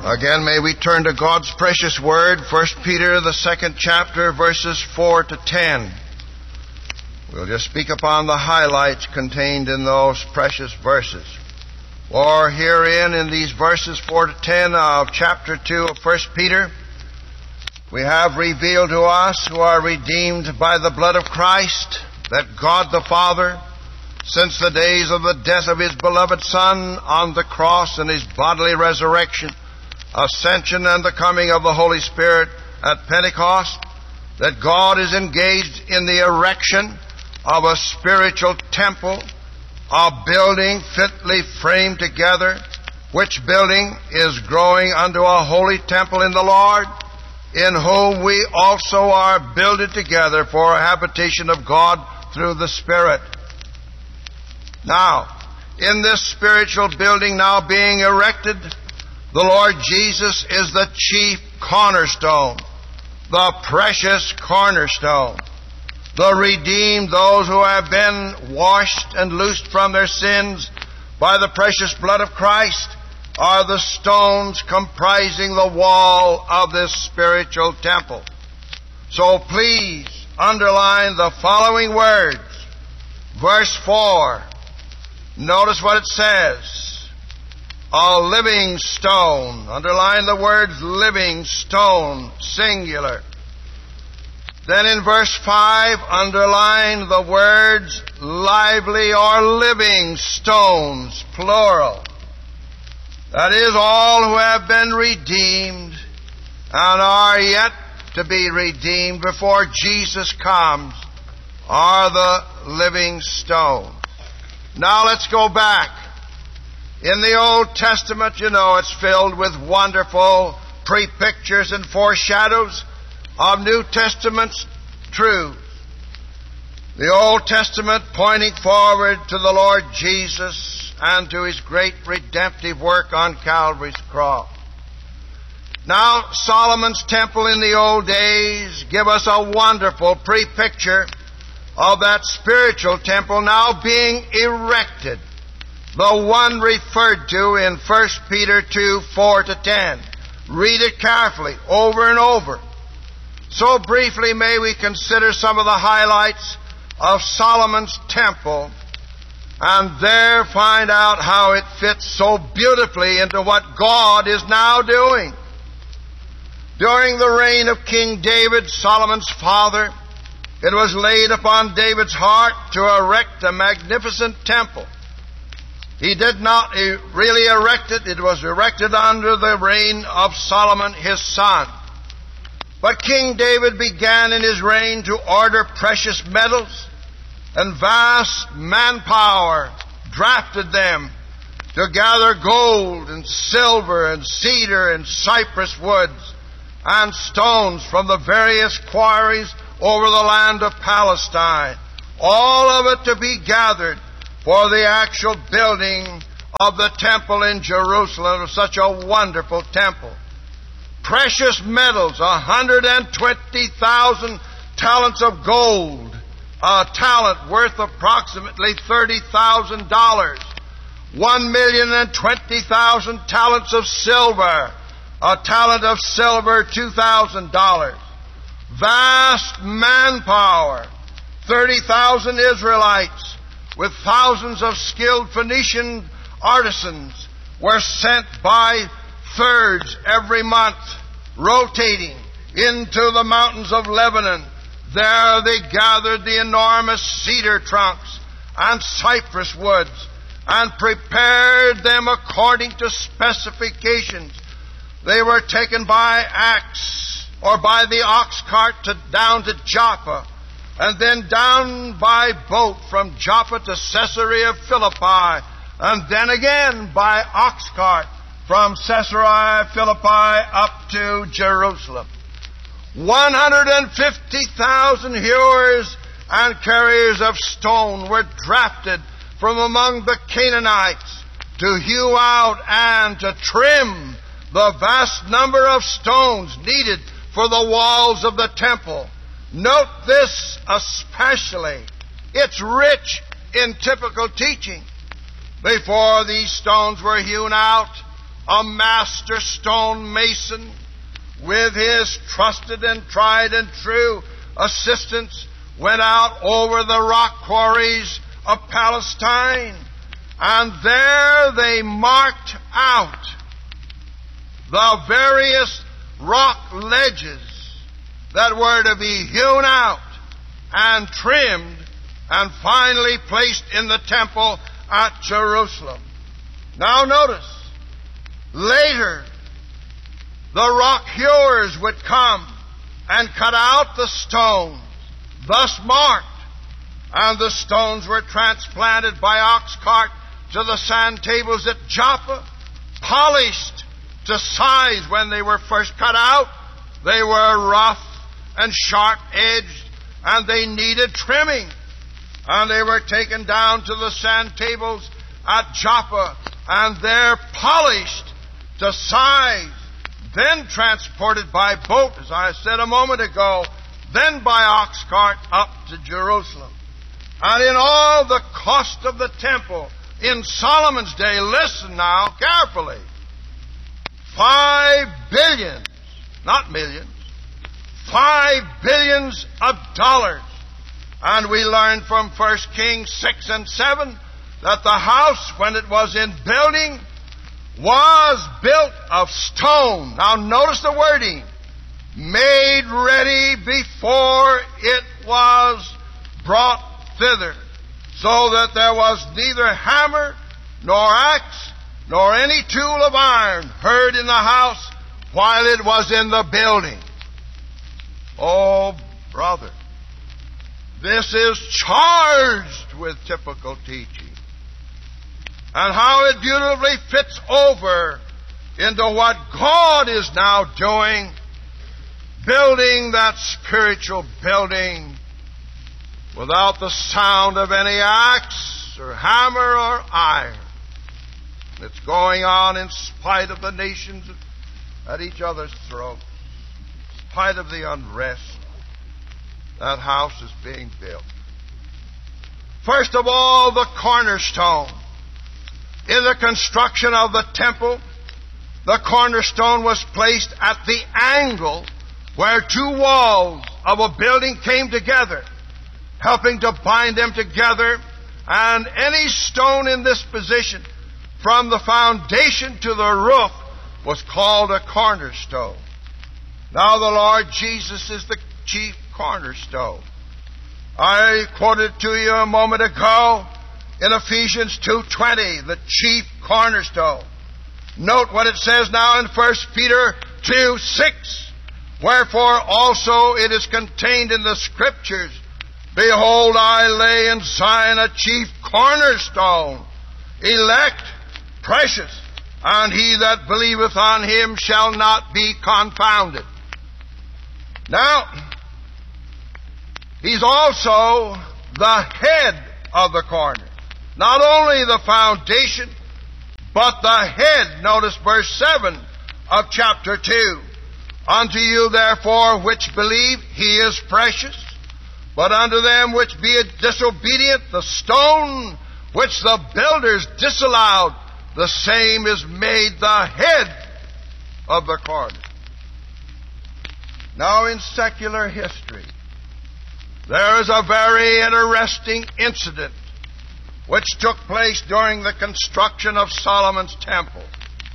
Again, may we turn to God's precious word, 1 Peter, the 2nd chapter, verses 4 to 10. We'll just speak upon the highlights contained in those precious verses. For herein, in these verses 4 to 10 of chapter 2 of 1 Peter, we have revealed to us who are redeemed by the blood of Christ, that God the Father, since the days of the death of His beloved Son on the cross and His bodily resurrection, ascension and the coming of the Holy Spirit at Pentecost, that God is engaged in the erection of a spiritual temple, a building fitly framed together, which building is growing unto a holy temple in the Lord, in whom we also are builded together for a habitation of God through the Spirit. Now, in this spiritual building now being erected, the Lord Jesus is the chief cornerstone, the precious cornerstone. The redeemed, those who have been washed and loosed from their sins by the precious blood of Christ, are the stones comprising the wall of this spiritual temple. So please underline the following words. Verse 4. Notice what it says. A living stone. Underline the words living stone, singular. Then in verse 5, underline the words lively or living stones, plural. That is, all who have been redeemed and are yet to be redeemed before Jesus comes are the living stones. Now let's go back. In the Old Testament, you know, it's filled with wonderful pre-pictures and foreshadows of New Testament's truths. The Old Testament pointing forward to the Lord Jesus and to His great redemptive work on Calvary's cross. Now, Solomon's temple in the old days give us a wonderful pre-picture of that spiritual temple now being erected, the one referred to in 1 Peter 2, 4 to 10. Read it carefully, over and over. So briefly may we consider some of the highlights of Solomon's temple and there find out how it fits so beautifully into what God is now doing. During the reign of King David, Solomon's father, it was laid upon David's heart to erect a magnificent temple. He did not really erect it. It was erected under the reign of Solomon, his son. But King David began in his reign to order precious metals and vast manpower, drafted them to gather gold and silver and cedar and cypress woods and stones from the various quarries over the land of Palestine. All of it to be gathered for the actual building of the temple in Jerusalem, such a wonderful temple. Precious metals, 120,000 talents of gold, a talent worth approximately $30,000. 1,020,000 talents of silver, a talent of silver, $2,000. Vast manpower, 30,000 Israelites, with thousands of skilled Phoenician artisans, were sent by thirds every month, rotating into the mountains of Lebanon. There they gathered the enormous cedar trunks and cypress woods and prepared them according to specifications. They were taken by axe or by the ox cart down to Joppa, and then down by boat from Joppa to Caesarea Philippi, and then again by ox cart from Caesarea Philippi up to Jerusalem. 150,000 hewers and carriers of stone were drafted from among the Canaanites to hew out and to trim the vast number of stones needed for the walls of the temple. Note this especially. It's rich in typical teaching. Before these stones were hewn out, a master stone mason, with his trusted and tried and true assistants, went out over the rock quarries of Palestine, and there they marked out the various rock ledges that were to be hewn out and trimmed and finally placed in the temple at Jerusalem. Now notice, later the rock hewers would come and cut out the stones, thus marked, and the stones were transplanted by ox cart to the sand tables at Joppa, polished to size. When they were first cut out, they were rough and sharp-edged, and they needed trimming. And they were taken down to the sand tables at Joppa, and there polished to size, then transported by boat, as I said a moment ago, then by ox cart up to Jerusalem. And in all the cost of the temple in Solomon's day, listen now carefully, 5 billions, not millions, 5 billions of dollars. And we learned from 1 Kings 6 and 7 that the house, when it was in building, was built of stone. Now notice the wording. Made ready before it was brought thither, so that there was neither hammer, nor axe, nor any tool of iron heard in the house while it was in the building. Oh, brother, this is charged with typical teaching. And how it beautifully fits over into what God is now doing, building that spiritual building without the sound of any axe or hammer or iron. It's going on in spite of the nations at each other's throats, in spite of the unrest. That house is being built. First of all, the cornerstone. In the construction of the temple, the cornerstone was placed at the angle where two walls of a building came together, helping to bind them together, and any stone in this position, from the foundation to the roof, was called a cornerstone. Now the Lord Jesus is the chief cornerstone. I quoted to you a moment ago in Ephesians 2:20, the chief cornerstone. Note what it says now in 1 Peter 2:6. Wherefore also it is contained in the Scriptures, Behold, I lay in Zion a chief cornerstone, elect, precious, and he that believeth on him shall not be confounded. Now, he's also the head of the corner. Not only the foundation, but the head. Notice verse 7 of chapter 2. Unto you therefore which believe, he is precious. But unto them which be disobedient, the stone which the builders disallowed, the same is made the head of the corner. Now in secular history, there is a very interesting incident which took place during the construction of Solomon's temple.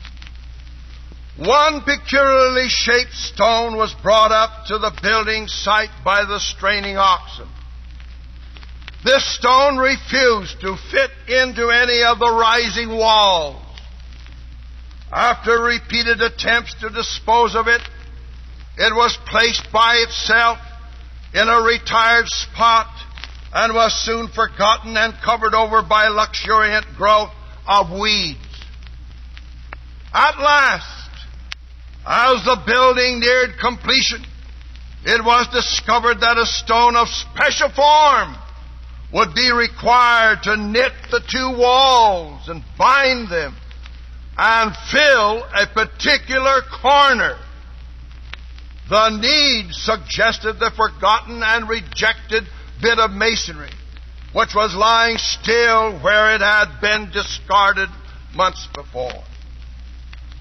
One peculiarly shaped stone was brought up to the building site by the straining oxen. This stone refused to fit into any of the rising walls. After repeated attempts to dispose of it, it was placed by itself in a retired spot and was soon forgotten and covered over by luxuriant growth of weeds. At last, as the building neared completion, it was discovered that a stone of special form would be required to knit the two walls and bind them and fill a particular corner. The need suggested the forgotten and rejected bit of masonry, which was lying still where it had been discarded months before.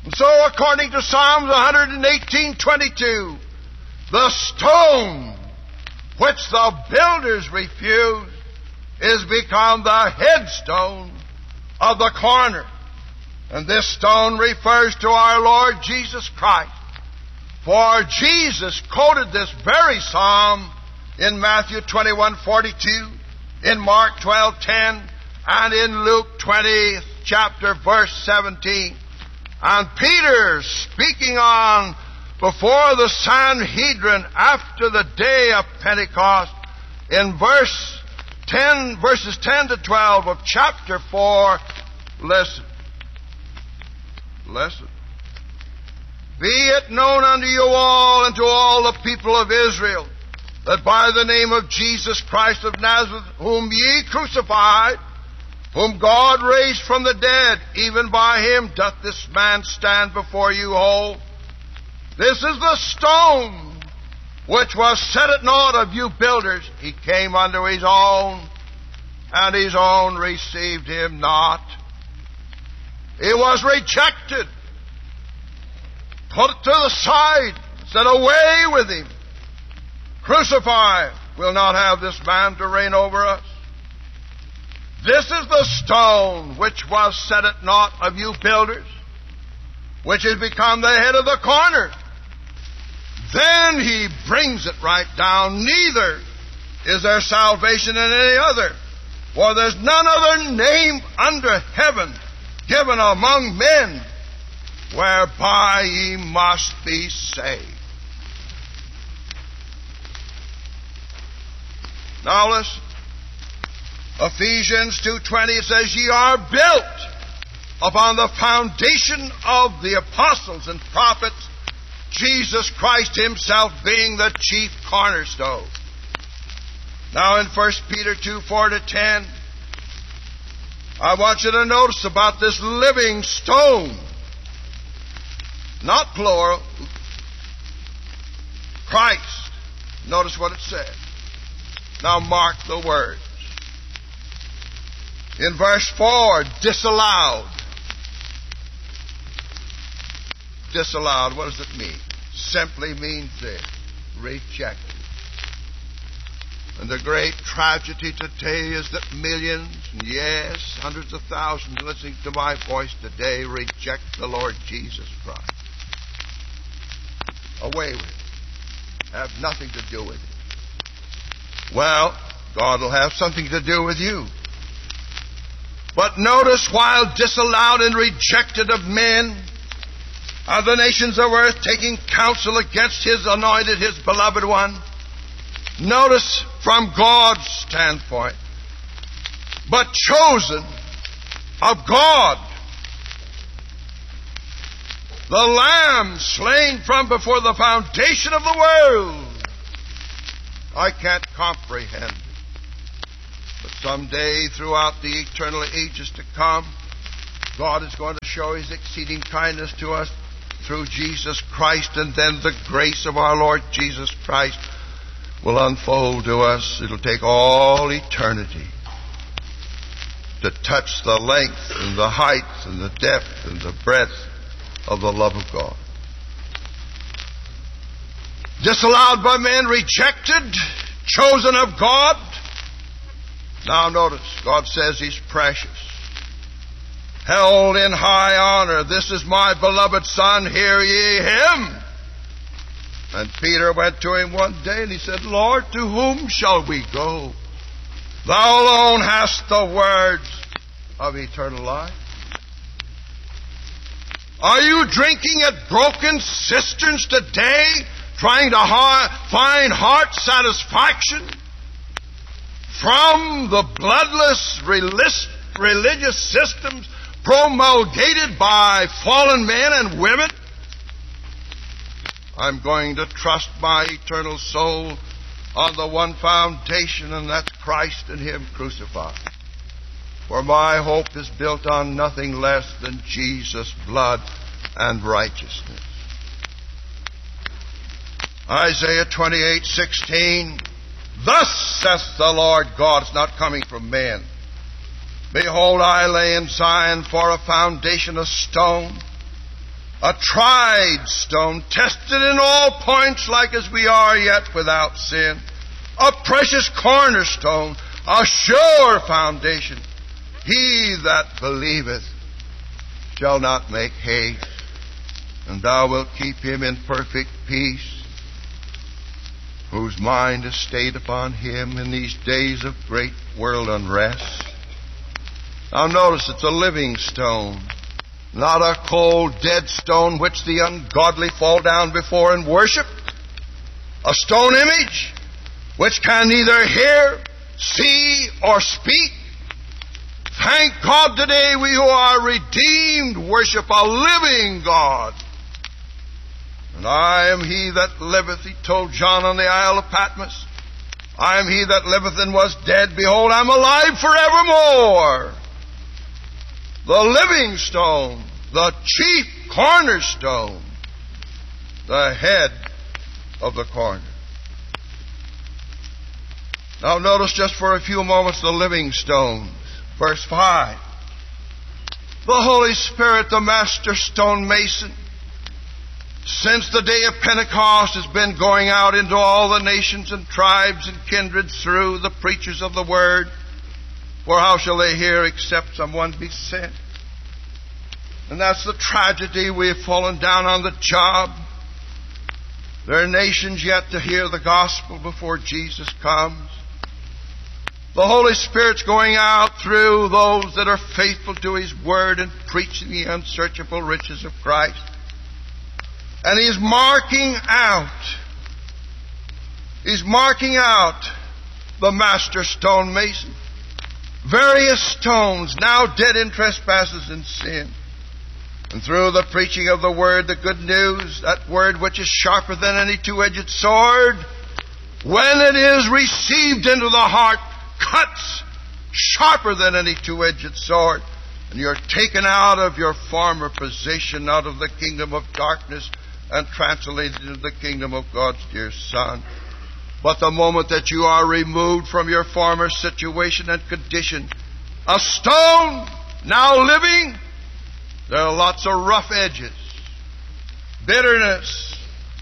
And so, according to Psalms 118:22, the stone which the builders refused is become the headstone of the corner. And this stone refers to our Lord Jesus Christ. For Jesus quoted this very psalm in Matthew 21:42, in Mark 12:10, and in Luke 20, chapter verse 17. And Peter, speaking on before the Sanhedrin after the day of Pentecost, in verses 10 to 12 of chapter 4, listen. Listen. Be it known unto you all and to all the people of Israel, that by the name of Jesus Christ of Nazareth, whom ye crucified, whom God raised from the dead, even by him doth this man stand before you whole. This is the stone which was set at naught of you builders. He came unto his own, and his own received him not. He was rejected, put to the side, said, away with him. Crucify. We'll not have this man to reign over us. This is the stone which was set at naught of you builders, which has become the head of the corner. Then he brings it right down. Neither is there salvation in any other, for there's none other name under heaven given among men whereby ye must be saved. Now listen. Ephesians 2:20 says, ye are built upon the foundation of the apostles and prophets, Jesus Christ himself being the chief cornerstone. Now in 1 Peter 2:4-10, I want you to notice about this living stone. Not plural. Christ. Notice what it says. Now mark the words. In verse 4, disallowed. Disallowed, what does it mean? Simply means this: rejected. And the great tragedy today is that millions, yes, hundreds of thousands listening to my voice today reject the Lord Jesus Christ. Away with it. Have nothing to do with it. Well, God will have something to do with you. But notice, while disallowed and rejected of men, are the nations of earth taking counsel against his anointed, his beloved one? Notice from God's standpoint. But chosen of God, the Lamb slain from before the foundation of the world. I can't comprehend it. But someday, throughout the eternal ages to come, God is going to show his exceeding kindness to us through Jesus Christ, and then the grace of our Lord Jesus Christ will unfold to us. It'll take all eternity to touch the length and the height and the depth and the breadth of the love of God. Disallowed by men, rejected, chosen of God. Now notice, God says he's precious. Held in high honor. This is my beloved Son, hear ye him. And Peter went to him one day and he said, Lord, to whom shall we go? Thou alone hast the words of eternal life. Are you drinking at broken cisterns today, trying to find heart satisfaction from the bloodless religious systems promulgated by fallen men and women? I'm going to trust my eternal soul on the one foundation, and that's Christ and him crucified. For my hope is built on nothing less than Jesus' blood and righteousness. Isaiah 28:16. Thus saith the Lord God. It's not coming from men. Behold, I lay in Zion for a foundation, a stone, a tried stone, tested in all points like as we are, yet without sin, a precious cornerstone, a sure foundation. He that believeth shall not make haste, and thou wilt keep him in perfect peace, whose mind is stayed upon him in these days of great world unrest. Now notice it's a living stone, not a cold, dead stone which the ungodly fall down before and worship. A stone image which can neither hear, see, or speak. Thank God today we who are redeemed worship a living God. And I am he that liveth, he told John on the Isle of Patmos. I am he that liveth and was dead. Behold, I am alive forevermore. The living stone, the chief cornerstone, the head of the corner. Now notice just for a few moments the living stones. Verse 5. The Holy Spirit, the master stone mason, since the day of Pentecost has been going out into all the nations and tribes and kindreds through the preachers of the Word. For how shall they hear except someone be sent? And that's the tragedy. We have fallen down on the job. There are nations yet to hear the gospel before Jesus comes. The Holy Spirit's going out through those that are faithful to His Word and preaching the unsearchable riches of Christ. And He's marking out the master stone mason. Various stones now dead in trespasses and sin. And through the preaching of the Word, the good news, that Word which is sharper than any two-edged sword, when it is received into the heart, cuts sharper than any two-edged sword. And you're taken out of your former position, out of the kingdom of darkness, and translated into the kingdom of God's dear Son. But the moment that you are removed from your former situation and condition, a stone now living, there are lots of rough edges, bitterness,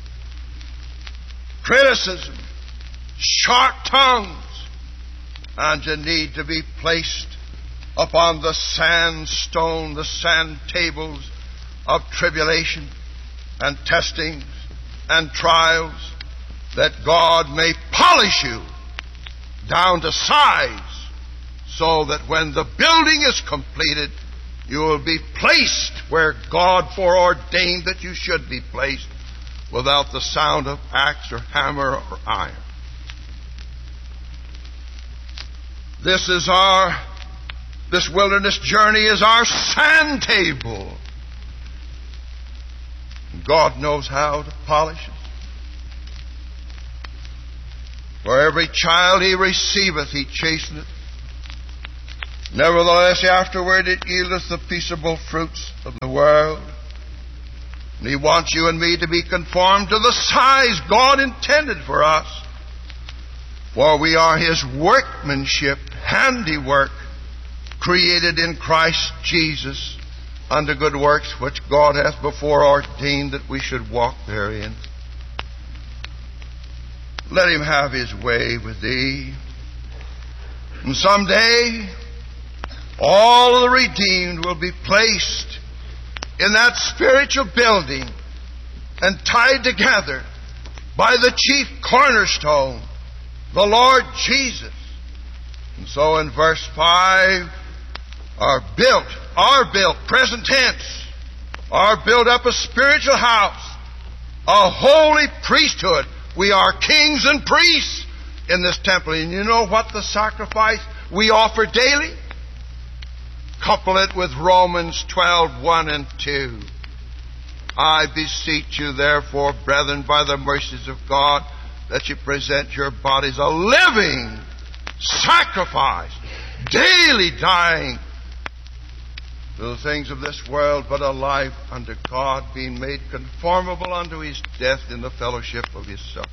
criticism, sharp tongues, and you need to be placed upon the sandstone, the sand tables of tribulation and testings and trials, that God may polish you down to size, so that when the building is completed, you will be placed where God foreordained that you should be placed, without the sound of axe or hammer or iron. This wilderness journey is our sand table. God knows how to polish it. For every child He receiveth, He chasteneth. Nevertheless, afterward it yieldeth the peaceable fruits of the world. And He wants you and me to be conformed to the size God intended for us. For we are His workmanship, handiwork, created in Christ Jesus unto good works, which God hath before ordained that we should walk therein. Let Him have His way with thee. And someday, all of the redeemed will be placed in that spiritual building and tied together by the chief cornerstone, the Lord Jesus. And so in verse 5, are built, present tense, are built up a spiritual house, a holy priesthood. We are kings and priests in this temple. And you know what the sacrifice we offer daily? Couple it with Romans 12:1 and 2. I beseech you, therefore, brethren, by the mercies of God, that you present your bodies a living sacrifice, daily dying to the things of this world, but alive unto God, being made conformable unto His death in the fellowship of His supper.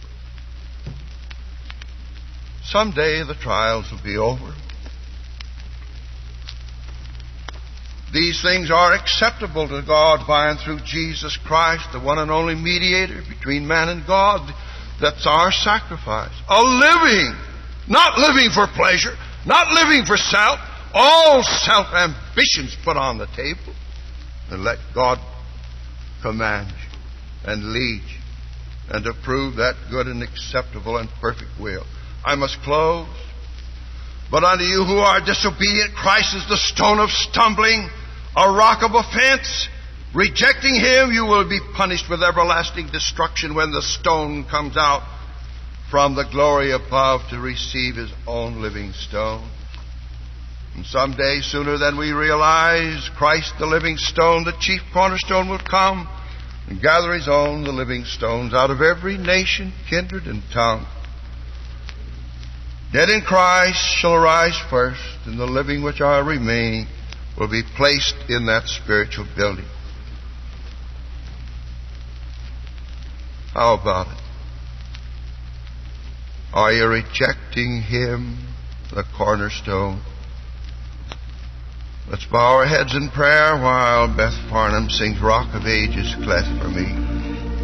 Someday the trials will be over. These things are acceptable to God by and through Jesus Christ, the one and only mediator between man and God. That's our sacrifice. A living, not living for pleasure, not living for self, all self-ambitions put on the table, and let God command you and lead you and approve that good and acceptable and perfect will. I must close. But unto you who are disobedient, Christ is the stone of stumbling, a rock of offense. Rejecting Him, you will be punished with everlasting destruction when the stone comes out from the glory above to receive His own living stone. And someday, sooner than we realize, Christ, the living stone, the chief cornerstone, will come and gather His own, the living stones, out of every nation, kindred, and tongue. Dead in Christ shall arise first, and the living which are remaining will be placed in that spiritual building. How about it? Are you rejecting Him, the cornerstone? Let's bow our heads in prayer while Beth Farnham sings Rock of Ages, cleft for me.